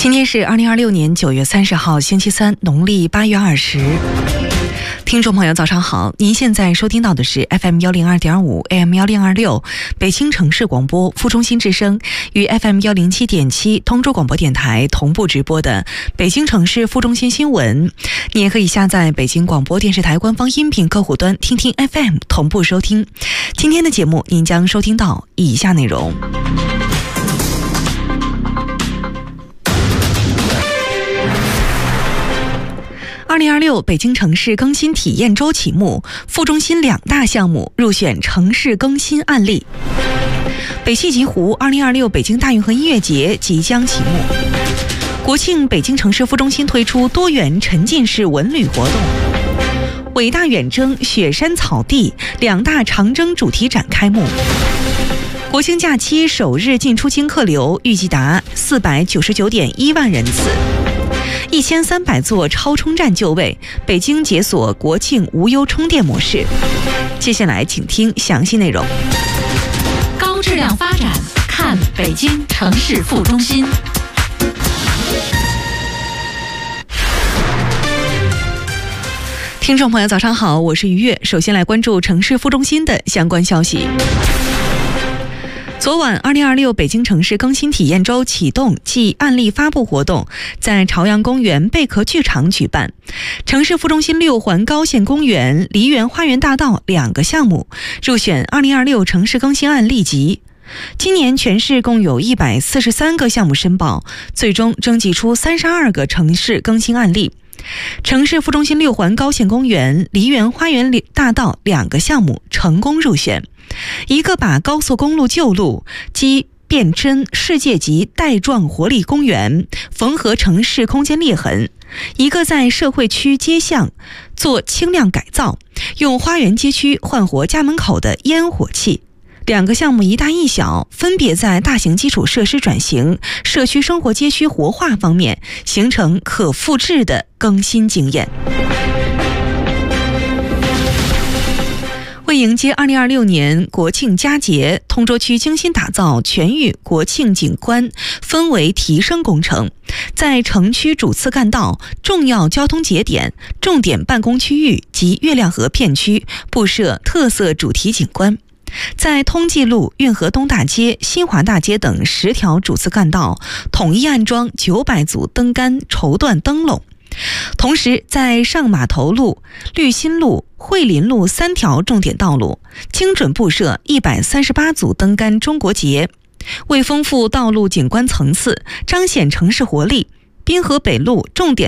今天是2026年9月30号，星期三，农历8月20。听众朋友早上好，您现在收听到的是 FM 102.5 AM 1026北京城市广播副中心之声与 FM 107.7通州广播电台同步直播的北京城市副中心新闻。你也可以下载北京广播电视台官方音频客户端听听 FM 同步收听。今天的节目您将收听到以下内容。2026北京城市更新体验周启幕，副中心2大项目入选城市更新案例。北戏极湖2026北京大运河音乐节即将启幕。国庆北京城市副中心推出多元沉浸式文旅活动。伟大远征雪山草地2大长征主题展开幕。国庆假期首日进出京客流预计达499.1万人次。1300座超充站就位，北京解锁国庆无忧充电模式。接下来请听详细内容。 高质量发展，看北京城市副中心。 听众朋友早上好，我是于月。首先来关注城市副中心的相关消息。昨晚2026北京城市更新体验周启动暨案例发布活动在朝阳公园贝壳剧场举办。城市副中心6环高线公园、梨园花园大道2个项目入选2026城市更新案例集。今年全市共有143个项目申报，最终征集出32个城市更新案例。城市副中心6环高线公园、梨园花园大道2个项目成功入选，一个把高速公路旧路及变真世界级带状活力公园缝合城市空间裂痕，一个在社会区街巷做轻量改造，用花园街区焕活家门口的烟火气。2个项目一大一小，分别在大型基础设施转型、社区生活街区活化方面形成可复制的更新经验。为迎接2026年国庆佳节，通州区精心打造全域国庆景观氛围提升工程，在城区主次干道、重要交通节点、重点办公区域及月亮河片区布设特色主题景观，在通济路、运河东大街、新华大街等10条主次干道统一安装900组灯杆绸缎灯笼。同时在上码头路、绿心路、惠林路3条重点道路精准布设138组灯杆中国结。为丰富道路景观层次，彰显城市活力，滨河北路重点